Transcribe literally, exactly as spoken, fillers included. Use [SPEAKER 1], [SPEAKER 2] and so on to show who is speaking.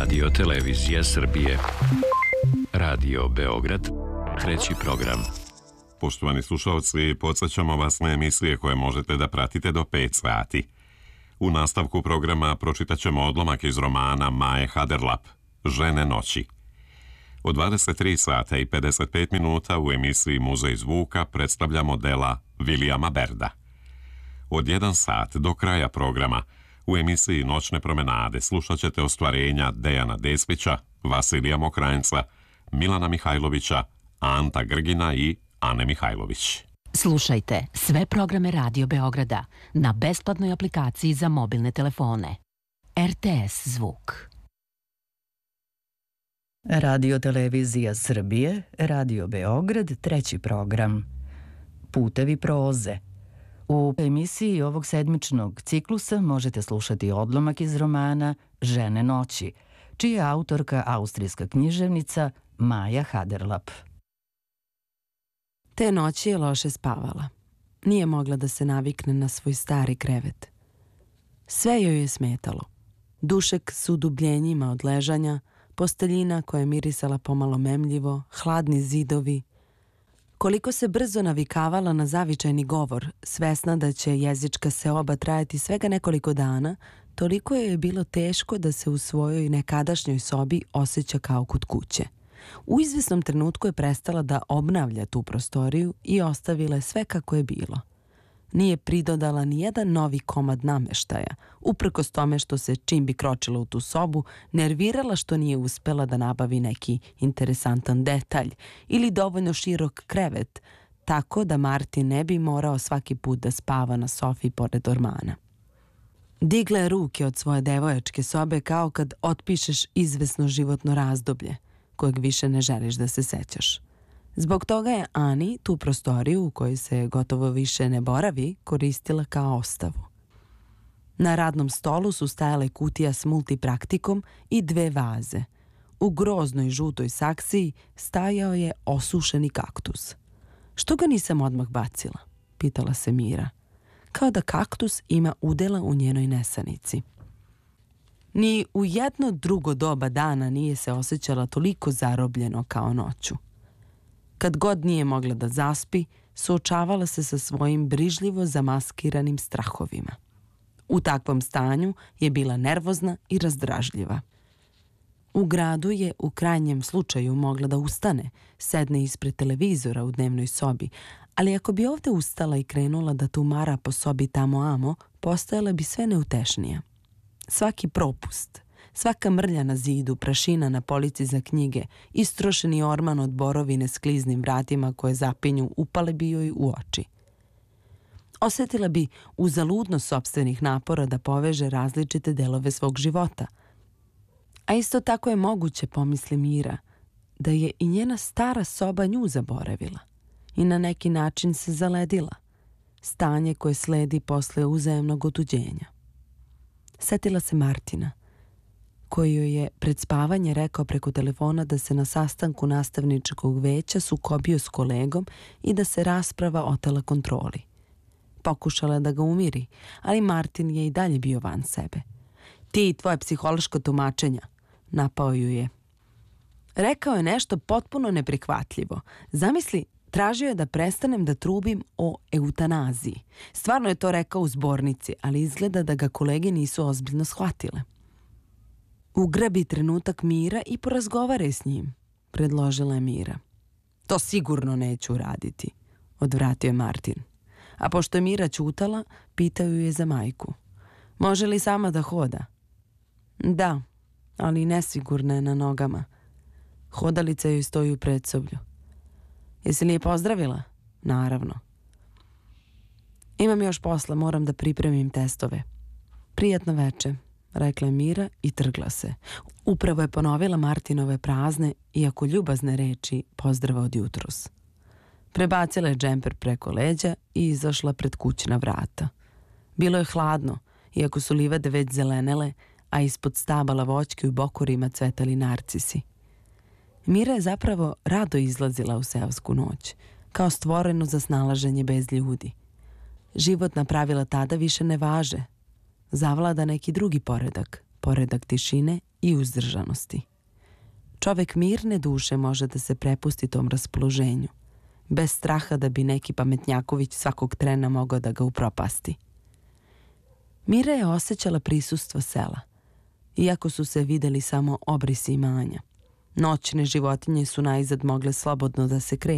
[SPEAKER 1] Radio Televizija Srbije. Radio Beograd, treći program.
[SPEAKER 2] Poštovani slušalci, podsjećamo vas na emisije koje možete da pratite do pet sati. U nastavku programa pročitat ćemo odlomak iz romana Maje Haderlap, Žene noći. Od dvadeset tri sata i pedeset pet minuta u emisiji Muzej zvuka predstavljamo dela Vilijama Berda. Od jedan sat do kraja programa u emisiji Noćne promenade slušat ćete ostvarenja Dejana Desvića, Vasilija Mokranjca, Milana Mihajlovića, Anta Grgina i Ane Mihajlović.
[SPEAKER 3] Slušajte sve programe Radio Beograda na besplatnoj aplikaciji za mobilne telefone. R T S Zvuk.
[SPEAKER 4] Radio Televizija Srbije, Radio Beograd, treći program. Putevi proze. U emisiji ovog sedmičnog ciklusa možete slušati odlomak iz romana Žene noći, čija je autorka austrijska književnica Maja Haderlap.
[SPEAKER 5] Te noći je loše spavala. Nije mogla da se navikne na svoj stari krevet. Sve joj je smetalo. Dušek s udubljenjima od ležanja, posteljina koja je mirisala pomalo memljivo, hladni zidovi. Koliko se brzo navikavala na zavičajni govor, svesna da će jezička seoba trajati svega nekoliko dana, toliko je bilo teško da se u svojoj nekadašnjoj sobi osjeća kao kod kuće. U izvesnom trenutku je prestala da obnavlja tu prostoriju i ostavila je sve kako je bilo. Nije pridodala ni jedan novi komad nameštaja, uprkos tome što se čim bi kročila u tu sobu, nervirala što nije uspela da nabavi neki interesantan detalj ili dovoljno širok krevet, tako da Martin ne bi morao svaki put da spava na sofi pored ormana. Digla je ruke od svoje devojačke sobe kao kad otpišeš izvesno životno razdoblje, kojeg više ne želiš da se sećaš. Zbog toga je Ani tu prostoriju u kojoj se gotovo više ne boravi koristila kao ostavu. Na radnom stolu su stajale kutija s multipraktikom i dve vaze. U groznoj žutoj saksiji stajao je osušeni kaktus. Što ga nisam odmah bacila? Pitala se Mira. Kao da kaktus ima udela u njenoj nesanici. Ni u jedno drugo doba dana nije se osjećala toliko zarobljeno kao noću. Kad god nije mogla da zaspi, suočavala se sa svojim brižljivo zamaskiranim strahovima. U takvom stanju je bila nervozna i razdražljiva. U gradu je u krajnjem slučaju mogla da ustane, sedne ispred televizora u dnevnoj sobi, ali ako bi ovde ustala i krenula da tumara po sobi tamo amo, postajala bi sve neutešnija. Svaki propust, svaka mrlja na zidu, prašina na polici za knjige, istrošeni orman od borovine s kliznim vratima koje zapinju upale bi joj u oči. Osjetila bi uzaludnost sopstvenih napora da poveže različite delove svog života. A isto tako je moguće, pomisli Mira, da je i njena stara soba nju zaboravila i na neki način se zaledila. Stanje koje sledi posle uzajemnog otuđenja. Setila se Martina, koji joj je pred spavanje rekao preko telefona da se na sastanku nastavničkog veća sukobio s kolegom i da se rasprava otela kontroli. Pokušala da ga umiri, ali Martin je i dalje bio van sebe. Ti i tvoje psihološko tumačenja, napao ju je. Rekao je nešto potpuno neprihvatljivo. Zamisli, tražio je da prestanem da trubim o eutanaziji. Stvarno je to rekao u zbornici, ali izgleda da ga kolege nisu ozbiljno shvatile. Ugrabi trenutak mira i porazgovaraj s njim, predložila je Mira. To sigurno neću uraditi, odvratio je Martin. A pošto je Mira ćutala, pitao ju je za majku. Može li sama da hoda? Da, ali nesigurna je na nogama. Hodalica joj stoji u predsoblju. Jesi li je pozdravila? Naravno. Imam još posla, moram da pripremim testove. Prijatno veče, rekla je Mira i trgla se. Upravo je ponovila Martinove prazne, iako ljubazne reči pozdrava od jutros. Prebacila je džemper preko leđa i izašla pred kućna vrata. Bilo je hladno, iako su livade već zelenele, a ispod stabala voćke u bokorima cvetali narcisi. Mira je zapravo rado izlazila u seosku noć, kao stvorenu za snalaženje bez ljudi. Životna pravila tada više ne važe. Zavlada neki drugi poredak, poredak tišine i uzdržanosti. Čovek mirne duše može da se prepusti tom raspoloženju, bez straha da bi neki pametnjaković svakog trena mogao da ga upropasti. Mira je osjećala prisustvo sela, iako su se videli samo obrisi imanja. Noćne životinje su najzad mogle slobodno da se kreću.